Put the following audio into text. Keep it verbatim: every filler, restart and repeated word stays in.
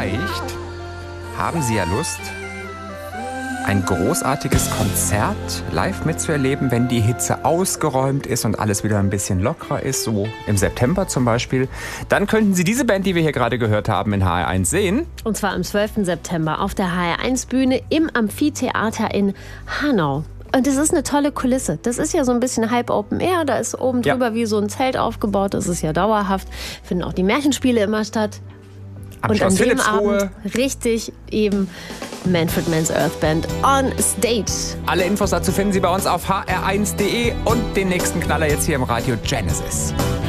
vielleicht haben Sie ja Lust, ein großartiges Konzert live mitzuerleben, wenn die Hitze ausgeräumt ist und alles wieder ein bisschen lockerer ist, so im September zum Beispiel. Dann könnten Sie diese Band, die wir hier gerade gehört haben, in H R eins sehen. Und zwar am zwölften September auf der H R eins Bühne im Amphitheater in Hanau. Und das ist eine tolle Kulisse. Das ist ja so ein bisschen halb Open Air. Da ist oben drüber ja. wie so ein Zelt aufgebaut. Das ist ja dauerhaft. Finden auch die Märchenspiele immer statt. Am Und Schloss an dem Philippsruhe. Abend richtig eben Manfred Mann's Earth Band on stage. Alle Infos dazu finden Sie bei uns auf h r eins punkt d e und den nächsten Knaller jetzt hier im Radio Genesis.